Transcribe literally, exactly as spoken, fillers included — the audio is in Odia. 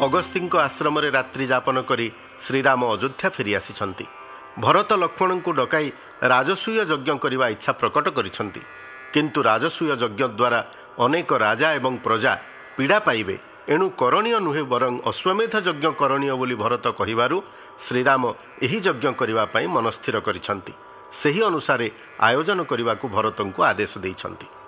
ଅଗସ୍ତିଙ୍କ ଆଶ୍ରମରେ ରାତ୍ରି ଯାପନ କରି ଶ୍ରୀରାମ ଅଯୋଧ୍ୟା ଫେରି ଆସିଛନ୍ତି। ଭରତ ଲକ୍ଷ୍ମଣଙ୍କୁ ଡକାଇ ରାଜସୂୟ ଯଜ୍ଞ କରିବା ଇଚ୍ଛା ପ୍ରକଟ କରିଛନ୍ତି। କିନ୍ତୁ ରାଜସୂୟ ଯଜ୍ଞ ଦ୍ୱାରା ଅନେକ ରାଜା ଏବଂ ପ୍ରଜା ପୀଡ଼ା ପାଇବେ, ଏଣୁ କରଣୀୟ ନୁହେଁ ବରଂ ଅଶ୍ୱମେଧ ଯଜ୍ଞ କରଣୀୟ ବୋଲି ଭରତ କହିବାରୁ ଶ୍ରୀରାମ ଏହି ଯଜ୍ଞ କରିବା ପାଇଁ ମନସ୍ଥିର କରିଛନ୍ତି। ସେହି ଅନୁସାରେ ଆୟୋଜନ କରିବାକୁ ଭରତଙ୍କୁ ଆଦେଶ ଦେଇଛନ୍ତି।